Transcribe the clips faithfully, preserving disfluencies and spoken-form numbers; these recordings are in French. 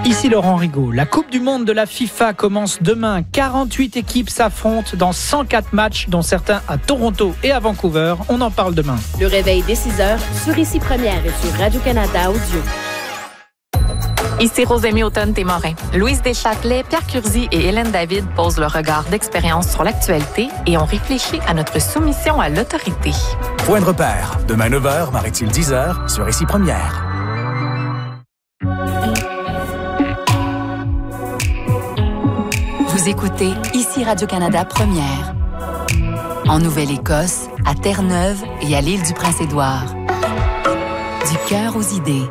Ici Laurent Rigaud. La Coupe du Monde de la FIFA commence demain. quarante-huit équipes s'affrontent dans cent quatre matchs, dont certains à Toronto et à Vancouver. On en parle demain. Le réveil dès six heures sur Ici Première et sur Radio-Canada Audio. Ici Rosémie Automne-Témorin. Louise Deschâtelet, Pierre Curzi et Hélène David posent leur regard d'expérience sur l'actualité et ont réfléchi à notre soumission à l'autorité. Point de repère. Demain neuf heures, Marie-Tille dix heures, sur Ici Première. Vous écoutez Ici Radio-Canada Première. En Nouvelle-Écosse, à Terre-Neuve et à l'île du Prince-Édouard. Du cœur aux idées.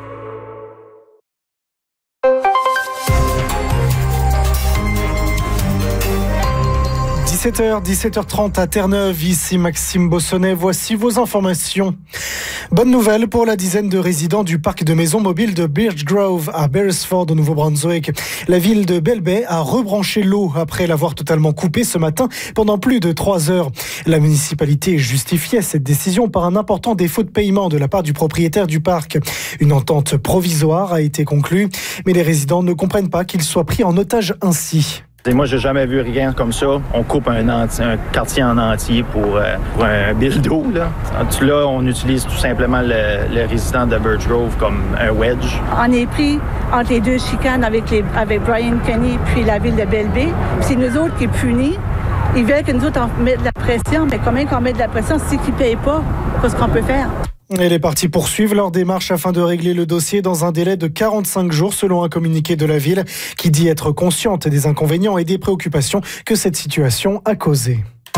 dix-sept heures, dix-sept heures trente à Terre-Neuve, ici Maxime Bossonnet, voici vos informations. Bonne nouvelle pour la dizaine de résidents du parc de maisons mobiles de Birch Grove à Beresford au Nouveau-Brunswick. La ville de Bell Bay a rebranché l'eau après l'avoir totalement coupée ce matin pendant plus de trois heures. La municipalité justifiait cette décision par un important défaut de paiement de la part du propriétaire du parc. Une entente provisoire a été conclue, mais les résidents ne comprennent pas qu'ils soient pris en otage ainsi. Et moi, j'ai jamais vu rien comme ça. On coupe un, entier, un quartier en entier pour, euh, pour un bill d'eau. Là. là, on utilise tout simplement le, le résident de Birch Grove comme un wedge. On est pris entre les deux chicanes avec, les, avec Brian Kenny puis la ville de Bell Bay. C'est nous autres qui punissent. Ils veulent que nous autres on mette de la pression, mais comment qu'on met de la pression si qu'ils ne payent pas? Qu'est-ce qu'on peut faire? Et les partis poursuivent leur démarche afin de régler le dossier dans un délai de quarante-cinq jours selon un communiqué de la ville qui dit être consciente des inconvénients et des préoccupations que cette situation a causées.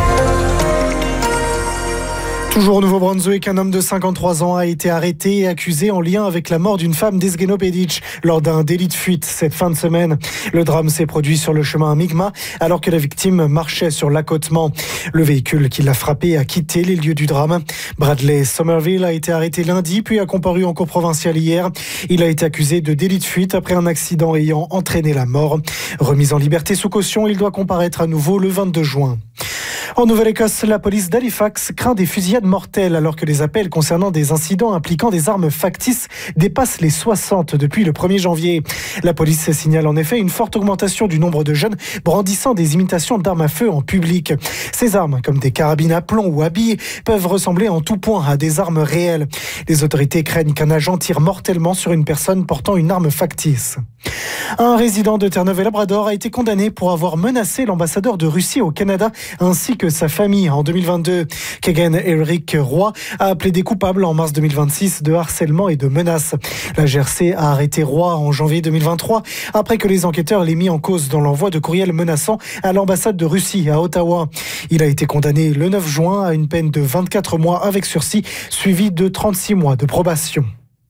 Toujours au Nouveau-Brunswick, un homme de cinquante-trois ans a été arrêté et accusé en lien avec la mort d'une femme d'Esgueno Pedic lors d'un délit de fuite cette fin de semaine. Le drame s'est produit sur le chemin Mi'kmaq alors que la victime marchait sur l'accotement. Le véhicule qui l'a frappé a quitté les lieux du drame. Bradley Somerville a été arrêté lundi puis a comparu en cour provinciale hier. Il a été accusé de délit de fuite après un accident ayant entraîné la mort. Remis en liberté sous caution, il doit comparaître à nouveau le vingt-deux juin. En Nouvelle-Écosse, la police d'Halifax craint des fusillades mortelles alors que les appels concernant des incidents impliquant des armes factices dépassent les soixante depuis le premier janvier. La police signale en effet une forte augmentation du nombre de jeunes brandissant des imitations d'armes à feu en public. Ces armes, comme des carabines à plomb ou à billes, peuvent ressembler en tout point à des armes réelles. Les autorités craignent qu'un agent tire mortellement sur une personne portant une arme factice. Un résident de Terre-Neuve et Labrador a été condamné pour avoir menacé l'ambassadeur de Russie au Canada ainsi que sa famille en deux mille vingt-deux. Kegan Eric Roy a plaidé coupable en mars deux mille vingt-six de harcèlement et de menaces. La G R C a arrêté Roy en janvier deux mille vingt-trois après que les enquêteurs l'aient mis en cause dans l'envoi de courriels menaçants à l'ambassade de Russie à Ottawa. Il a été condamné le neuf juin à une peine de vingt-quatre mois avec sursis suivi de trente-six mois de probation.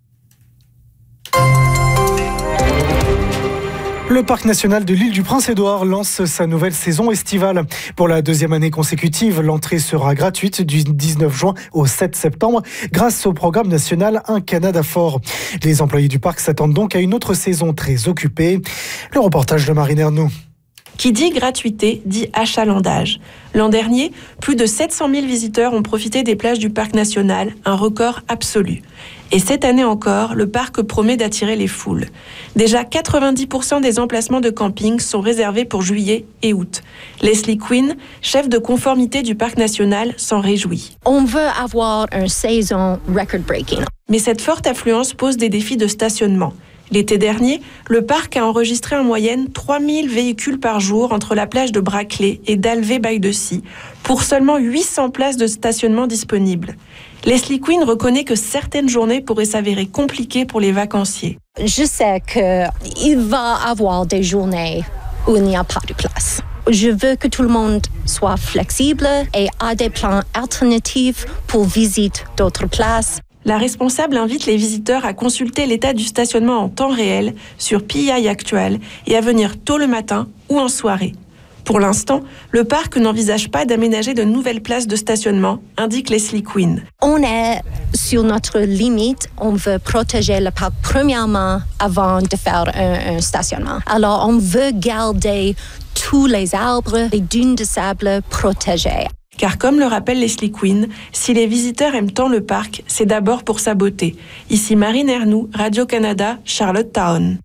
Le parc national de l'île du Prince-Édouard lance sa nouvelle saison estivale. Pour la deuxième année consécutive, l'entrée sera gratuite du dix-neuf juin au sept septembre grâce au programme national Un Canada fort. Les employés du parc s'attendent donc à une autre saison très occupée. Le reportage de Marine Ernoux. Qui dit gratuité, dit achalandage. L'an dernier, plus de sept cent mille visiteurs ont profité des plages du parc national, un record absolu. Et cette année encore, le parc promet d'attirer les foules. Déjà, quatre-vingt-dix pour cent des emplacements de camping sont réservés pour juillet et août. Leslie Quinn, chef de conformité du parc national, s'en réjouit. On veut avoir une saison record-breaking. Mais cette forte affluence pose des défis de stationnement. L'été dernier, le parc a enregistré en moyenne trois mille véhicules par jour entre la plage de Brackley et d'Alvé-By-de-Sea pour seulement huit cents places de stationnement disponibles. Leslie Quinn reconnaît que certaines journées pourraient s'avérer compliquées pour les vacanciers. Je sais qu'il va y avoir des journées où il n'y a pas de place. Je veux que tout le monde soit flexible et ait des plans alternatifs pour visiter d'autres places. La responsable invite les visiteurs à consulter l'état du stationnement en temps réel sur P I Actual et à venir tôt le matin ou en soirée. Pour l'instant, le parc n'envisage pas d'aménager de nouvelles places de stationnement, indique Leslie Quinn. On est sur notre limite. On veut protéger le parc premièrement avant de faire un, un stationnement. Alors, on veut garder tous les arbres, les dunes de sable protégées. Car comme le rappelle Leslie Quinn, si les visiteurs aiment tant le parc, c'est d'abord pour sa beauté. Ici Marine Ernoux, Radio-Canada, Charlottetown.